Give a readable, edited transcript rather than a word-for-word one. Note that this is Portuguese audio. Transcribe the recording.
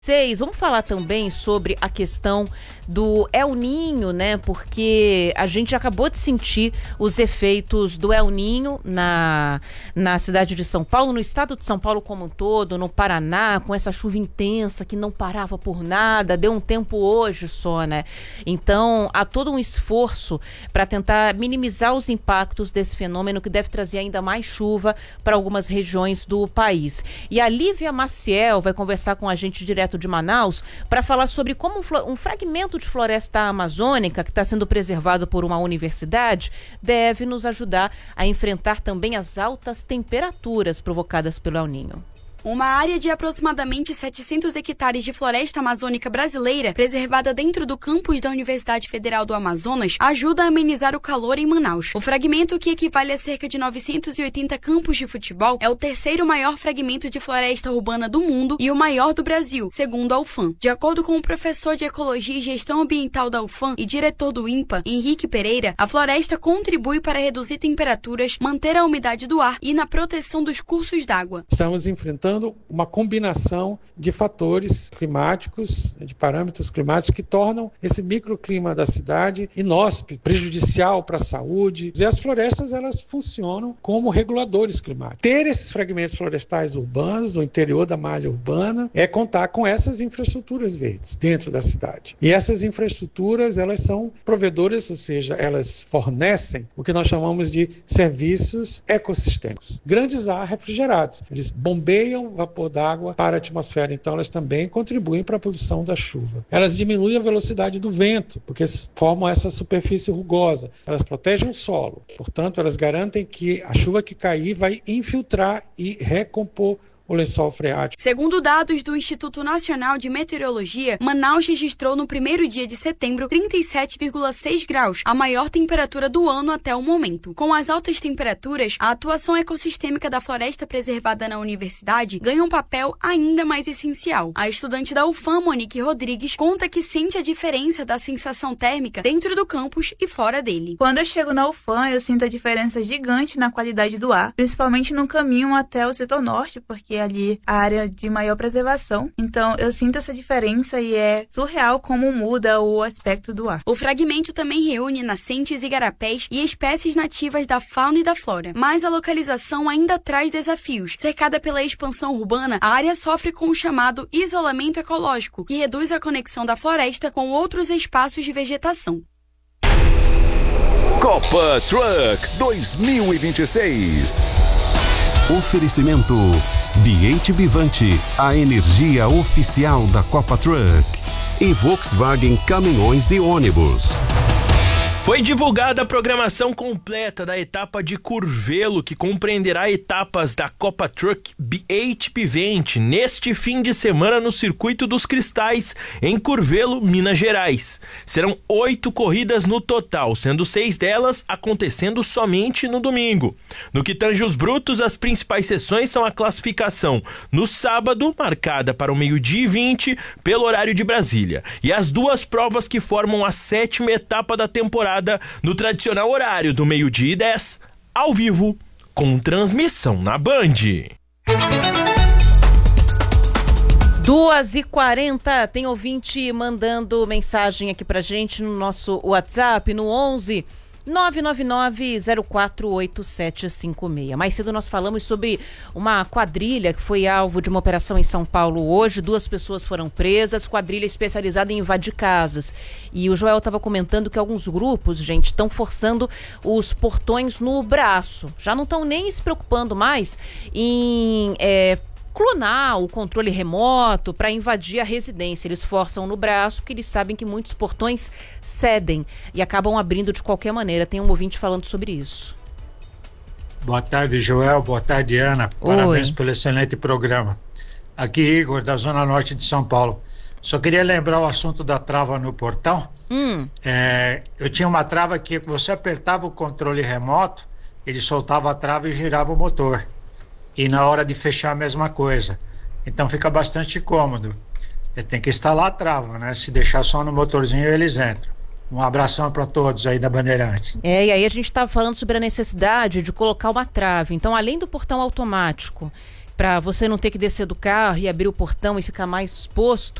Vamos falar também sobre a questão do El Niño, né? Porque a gente acabou de sentir os efeitos do El Niño na cidade de São Paulo, no estado de São Paulo como um todo, no Paraná, com essa chuva intensa que não parava por nada, deu um tempo hoje só, né? Então, há todo um esforço para tentar minimizar os impactos desse fenômeno que deve trazer ainda mais chuva para algumas regiões do país. E a Lívia Maciel vai conversar com a gente direto de Manaus para falar sobre como um fragmento de floresta amazônica que está sendo preservado por uma universidade deve nos ajudar a enfrentar também as altas temperaturas provocadas pelo El Niño. Uma área de aproximadamente 700 hectares de floresta amazônica brasileira, preservada dentro do campus da Universidade Federal do Amazonas, ajuda a amenizar o calor em Manaus. O fragmento, que equivale a cerca de 980 campos de futebol, é o terceiro maior fragmento de floresta urbana do mundo e o maior do Brasil, segundo a UFAM. De acordo com o professor de Ecologia e Gestão Ambiental da UFAM e diretor do INPA, Henrique Pereira, a floresta contribui para reduzir temperaturas, manter a umidade do ar e na proteção dos cursos d'água. Estamos enfrentando uma combinação de fatores climáticos, de parâmetros climáticos que tornam esse microclima da cidade inóspito, prejudicial para a saúde. E as florestas, elas funcionam como reguladores climáticos. Ter esses fragmentos florestais urbanos no interior da malha urbana é contar com essas infraestruturas verdes dentro da cidade. E essas infraestruturas, elas são provedoras, ou seja, elas fornecem o que nós chamamos de serviços ecossistêmicos. Grandes ar refrigerados. Eles bombeiam vapor d'água para a atmosfera, então elas também contribuem para a produção da chuva. Elas diminuem a velocidade do vento, porque formam essa superfície rugosa. Elas protegem o solo, portanto, elas garantem que a chuva que cair vai infiltrar e recompor o lençol freático. Segundo dados do Instituto Nacional de Meteorologia, Manaus registrou no primeiro dia de setembro 37,6 graus, a maior temperatura do ano até o momento. Com as altas temperaturas, a atuação ecossistêmica da floresta preservada na universidade ganha um papel ainda mais essencial. A estudante da UFAM, Monique Rodrigues, conta que sente a diferença da sensação térmica dentro do campus e fora dele. Quando eu chego na UFAM, eu sinto a diferença gigante na qualidade do ar, principalmente no caminho até o setor norte, porque ali a área de maior preservação. Então eu sinto essa diferença e é surreal como muda o aspecto do ar. O fragmento também reúne nascentes, igarapés e espécies nativas da fauna e da flora. Mas a localização ainda traz desafios. Cercada pela expansão urbana, a área sofre com o chamado isolamento ecológico, que reduz a conexão da floresta com outros espaços de vegetação. Copa Truck 2026. Oferecimento BH Bivante, a energia oficial da Copa Truck. E Volkswagen Caminhões e Ônibus. Foi divulgada a programação completa da etapa de Curvelo, que compreenderá etapas da Copa Truck BH Bivante neste fim de semana no Circuito dos Cristais, em Curvelo, Minas Gerais. Serão 8 corridas no total, sendo 6 delas acontecendo somente no domingo. No que tange os brutos, as principais sessões são a classificação no sábado, marcada para o 12h20, pelo horário de Brasília, e as duas provas que formam a 7ª etapa da temporada, no tradicional horário do 12h10, ao vivo, com transmissão na Band. 2h40, tem ouvinte mandando mensagem aqui pra gente no nosso WhatsApp, no 11 999-048756. Mais cedo nós falamos sobre uma quadrilha que foi alvo de uma operação em São Paulo hoje. 2 pessoas foram presas, quadrilha especializada em invadir casas. E o Joel estava comentando que alguns grupos, gente, estão forçando os portões no braço. Já não estão nem se preocupando mais em clonar o controle remoto para invadir a residência. Eles forçam no braço porque eles sabem que muitos portões cedem e acabam abrindo de qualquer maneira. Tem um ouvinte falando sobre isso. Boa tarde, Joel. Boa tarde, Ana. Oi. Parabéns pelo excelente programa. Aqui, Igor, da Zona Norte de São Paulo. Só queria lembrar o assunto da trava no portão. Eu tinha uma trava que você apertava o controle remoto, ele soltava a trava e girava o motor. E na hora de fechar a mesma coisa. Então fica bastante cômodo. Ele tem que instalar a trava, né? Se deixar só no motorzinho, eles entram. Um abração para todos aí da Bandeirantes. E aí a gente estava falando sobre a necessidade de colocar uma trave. Então, além do portão automático, para você não ter que descer do carro e abrir o portão e ficar mais exposto,